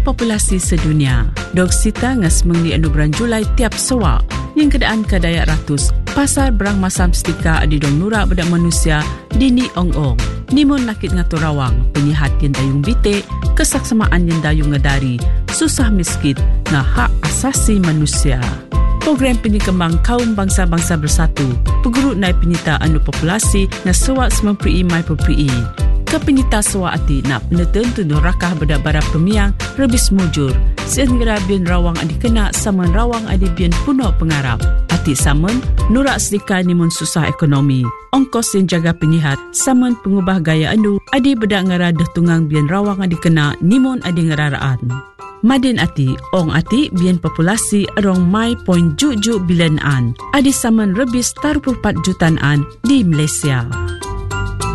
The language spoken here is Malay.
populasi sedunia. Dog sita ngas mengli anu bulan Julai tiap sewak. Yang kedaan kadaya ratus, pasar berang masam setika adi dong nurak bedak manusia dini ong-ong. Nimun nakit ngatur rawang, penyihat yang dayung bitik, kesaksamaan yang dayung ngedari, susah miskin, nga hak asasi manusia. Program penyekembang kaum bangsa-bangsa bersatu, pegurut naik penyita anu populasi nga sewak 90 mai perpui. Kepenyita sewak ati nak peneten tunduh rakah bedak barang pemiang rebis mujur. Sehingga bian rawang adi kena saman rawang adi bian puno pengarap. Ati saman nurak sedika nimun susah ekonomi. Ongkos yang jaga penyihat saman pengubah gaya anu adi bedak ngaradah tungang bian rawang adi kena nimun adi ngeraraan. Madin ati, ong ati bian populasi arong mai poin juju bilanaan. Adi saman rebis 44 jutaan di Malaysia.